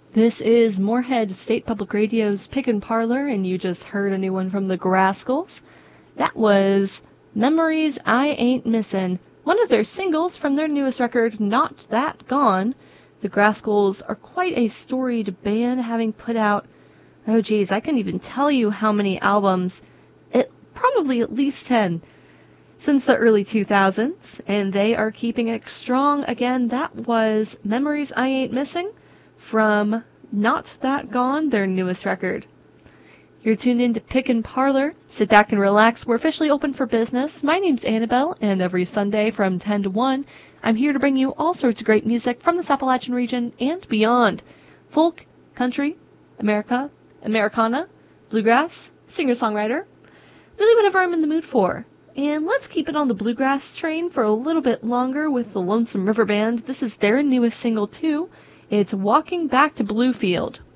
This is Moorhead State Public Radio's Pick and Parlor, and you just heard a new one from the Grascals. That was Memories I Ain't Missin', one of their singles from their newest record, Not That Gone. The Grascals are quite a storied band, having put out, I couldn't even tell you how many albums, probably at least 10, since the early 2000s, and they are keeping it strong again. That was Memories I Ain't Missing from Not That Gone, their newest record. You're tuned in to Pick and Parlor. Sit back and relax. We're officially open for business. My name's Annabelle, and every Sunday from 10 to 1, I'm here to bring you all sorts of great music from the Appalachian region and beyond. Folk, country, Americana, bluegrass, singer-songwriter, really whatever I'm in the mood for. And let's keep it on the bluegrass train for a little bit longer with the Lonesome River Band. This is their newest single, too. It's Walking Back to Bluefield.